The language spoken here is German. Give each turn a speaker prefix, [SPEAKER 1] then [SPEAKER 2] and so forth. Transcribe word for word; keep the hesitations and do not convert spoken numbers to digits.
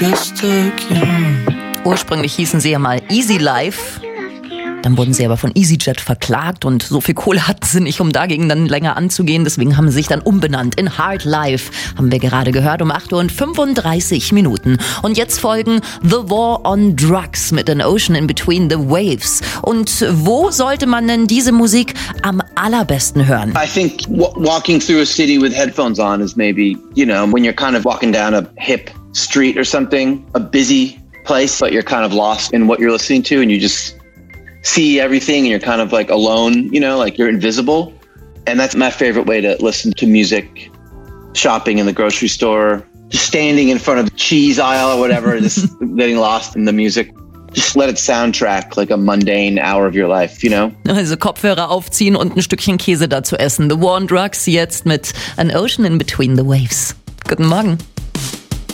[SPEAKER 1] just took you home.
[SPEAKER 2] Ursprünglich hießen sie ja mal Easy Life. Dann wurden sie aber von EasyJet verklagt und so viel Kohle hatten sie nicht, um dagegen dann länger anzugehen. Deswegen haben sie sich dann umbenannt in Hard Life. Haben wir gerade gehört um acht Uhr und fünfunddreißig Minuten. Und jetzt folgen The War on Drugs mit An Ocean in Between the Waves. Und wo sollte man denn diese Musik am allerbesten hören?
[SPEAKER 3] I think w- walking through a city with headphones on is maybe, you know, when you're kind of walking down a hip street or something, a busy place, but you're kind of lost in what you're listening to and you just see everything and you're kind of like alone, you know, like you're invisible. And that's my favorite way to listen to music. Shopping in the grocery store, just standing in front of the cheese aisle or whatever, just getting lost in the music. Just let it soundtrack like a mundane hour of your life, you know?
[SPEAKER 2] Also Kopfhörer aufziehen und ein Stückchen Käse dazu essen. The War on Drugs jetzt mit An Ocean in Between the Waves. Guten Morgen.